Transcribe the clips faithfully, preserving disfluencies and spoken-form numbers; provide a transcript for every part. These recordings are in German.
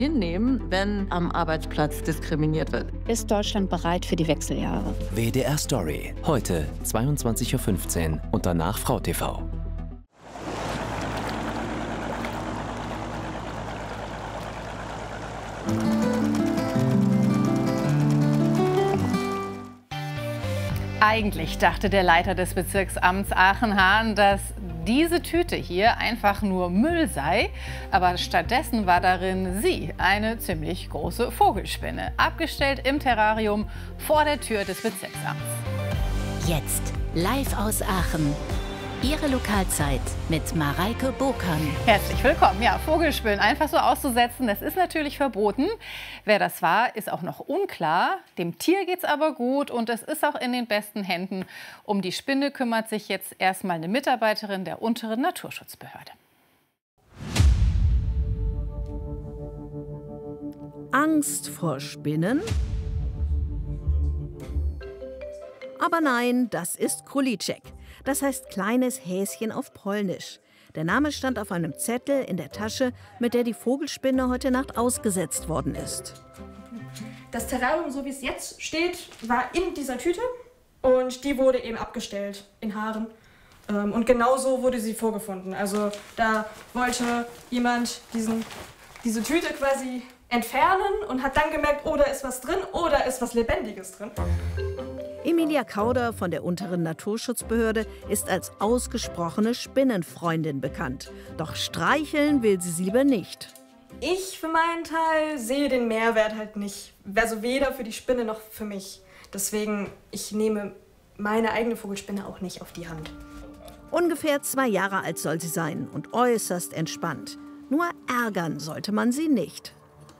hinnehmen, wenn am Arbeitsplatz diskriminiert wird. Ist Deutschland bereit für die Wechseljahre? W D R Story. Heute zweiundzwanzig Uhr fünfzehn und danach Frau T V. Eigentlich dachte der Leiter des Bezirksamts Aachen-Hahn, dass diese Tüte hier einfach nur Müll sei, aber stattdessen war darin sie, eine ziemlich große Vogelspinne, abgestellt im Terrarium vor der Tür des Bezirksamts. Jetzt live aus Aachen. Ihre Lokalzeit mit Mareike Bokan. Herzlich willkommen. Ja, Vogelspinnen einfach so auszusetzen, das ist natürlich verboten. Wer das war, ist auch noch unklar. Dem Tier geht's aber gut und es ist auch in den besten Händen. Um die Spinne kümmert sich jetzt erstmal eine Mitarbeiterin der unteren Naturschutzbehörde. Angst vor Spinnen? Aber nein, das ist Króliczek. Das heißt kleines Häschen auf Polnisch. Der Name stand auf einem Zettel in der Tasche, mit der die Vogelspinne heute Nacht ausgesetzt worden ist. Das Terrarium, so wie es jetzt steht, war in dieser Tüte und die wurde eben abgestellt in Haaren. Und genau so wurde sie vorgefunden. Also da wollte jemand diesen, diese Tüte quasi entfernen und hat dann gemerkt, oh, da ist was drin, oh, da ist was Lebendiges drin. Emilia Kauder von der unteren Naturschutzbehörde ist als ausgesprochene Spinnenfreundin bekannt. Doch streicheln will sie sie lieber nicht. Ich für meinen Teil sehe den Mehrwert halt nicht. Also weder für die Spinne noch für mich. Deswegen, ich nehme meine eigene Vogelspinne auch nicht auf die Hand. Ungefähr zwei Jahre alt soll sie sein und äußerst entspannt. Nur ärgern sollte man sie nicht.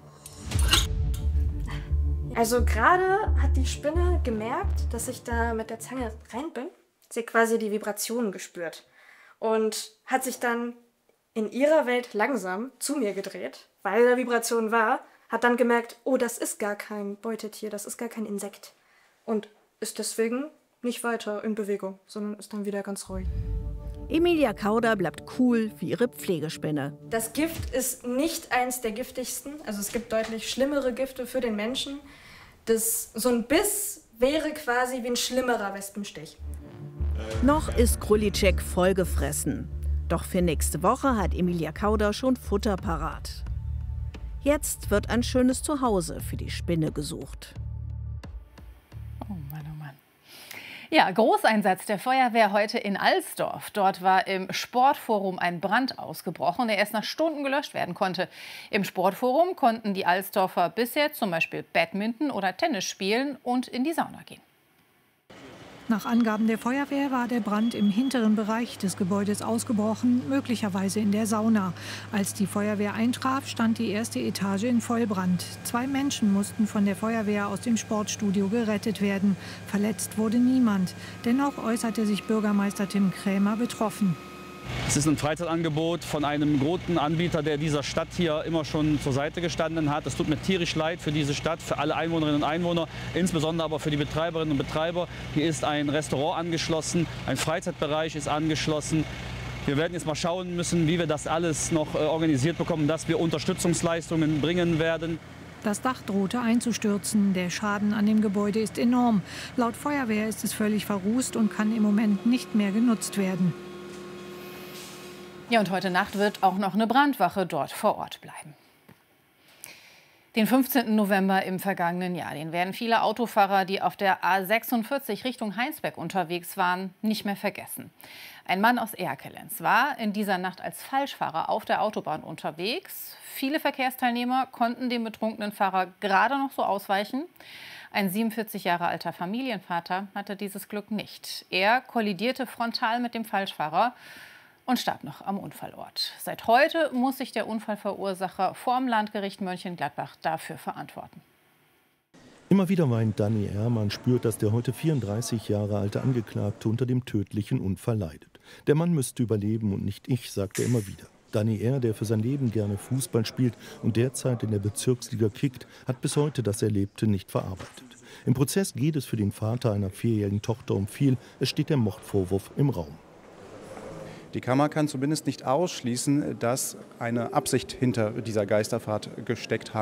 Also gerade hat die Spinne gemerkt, dass ich da mit der Zange rein bin. Sie hat quasi die Vibrationen gespürt und hat sich dann in ihrer Welt langsam zu mir gedreht, weil da Vibration war, hat dann gemerkt, oh, das ist gar kein Beutetier, das ist gar kein Insekt und ist deswegen nicht weiter in Bewegung, sondern ist dann wieder ganz ruhig. Emilia Kauder bleibt cool wie ihre Pflegespinne. Das Gift ist nicht eins der giftigsten. Also es gibt deutlich schlimmere Gifte für den Menschen. Das, so ein Biss wäre quasi wie ein schlimmerer Wespenstich. Noch ist Króliczek vollgefressen. Doch für nächste Woche hat Emilia Kauder schon Futter parat. Jetzt wird ein schönes Zuhause für die Spinne gesucht. Oh Mann, oh Mann. Ja, Großeinsatz der Feuerwehr heute in Alsdorf. Dort war im Sportforum ein Brand ausgebrochen, der erst nach Stunden gelöscht werden konnte. Im Sportforum konnten die Alsdorfer bisher zum Beispiel Badminton oder Tennis spielen und in die Sauna gehen. Nach Angaben der Feuerwehr war der Brand im hinteren Bereich des Gebäudes ausgebrochen, möglicherweise in der Sauna. Als die Feuerwehr eintraf, stand die erste Etage in Vollbrand. Zwei Menschen mussten von der Feuerwehr aus dem Sportstudio gerettet werden. Verletzt wurde niemand. Dennoch äußerte sich Bürgermeister Tim Krämer betroffen. Es ist ein Freizeitangebot von einem großen Anbieter, der dieser Stadt hier immer schon zur Seite gestanden hat. Es tut mir tierisch leid für diese Stadt, für alle Einwohnerinnen und Einwohner, insbesondere aber für die Betreiberinnen und Betreiber. Hier ist ein Restaurant angeschlossen, ein Freizeitbereich ist angeschlossen. Wir werden jetzt mal schauen müssen, wie wir das alles noch organisiert bekommen, dass wir Unterstützungsleistungen bringen werden. Das Dach drohte einzustürzen. Der Schaden an dem Gebäude ist enorm. Laut Feuerwehr ist es völlig verrußt und kann im Moment nicht mehr genutzt werden. Ja, und heute Nacht wird auch noch eine Brandwache dort vor Ort bleiben. Den fünfzehnten November im vergangenen Jahr, den werden viele Autofahrer, die auf der A sechsundvierzig Richtung Heinsberg unterwegs waren, nicht mehr vergessen. Ein Mann aus Erkelenz war in dieser Nacht als Falschfahrer auf der Autobahn unterwegs. Viele Verkehrsteilnehmer konnten dem betrunkenen Fahrer gerade noch so ausweichen. Ein siebenundvierzig Jahre alter Familienvater hatte dieses Glück nicht. Er kollidierte frontal mit dem Falschfahrer und starb noch am Unfallort. Seit heute muss sich der Unfallverursacher vorm Landgericht Mönchengladbach dafür verantworten. Immer wieder weint Danny R. Man spürt, dass der heute vierunddreißig Jahre alte Angeklagte unter dem tödlichen Unfall leidet. Der Mann müsste überleben und nicht ich, sagt er immer wieder. Danny R., der für sein Leben gerne Fußball spielt und derzeit in der Bezirksliga kickt, hat bis heute das Erlebte nicht verarbeitet. Im Prozess geht es für den Vater einer vierjährigen Tochter um viel. Es steht der Mordvorwurf im Raum. Die Kammer kann zumindest nicht ausschließen, dass eine Absicht hinter dieser Geisterfahrt gesteckt hat.